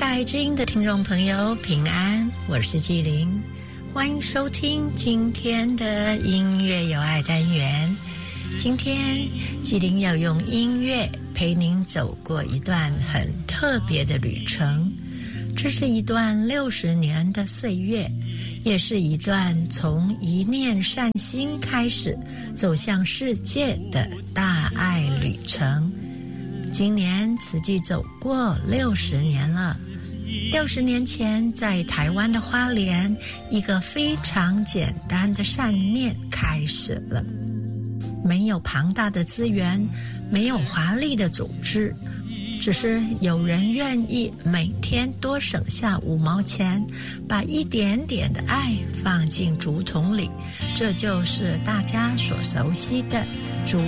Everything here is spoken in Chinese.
大爱之音的听众朋友平安，我是纪灵，欢迎收听今天的音乐有爱单元。今天纪灵要用音乐陪您走过一段很特别的旅程，这是一段60年的岁月，也是一段从一念善心开始走向世界的大爱旅程。今年慈济走过60年了。60年前，在台湾的花莲，一个非常简单的善念开始了。没有庞大的资源，没有华丽的组织，只是有人愿意每天多省下5毛钱，把一点点的爱放进竹筒里，这就是大家所熟悉的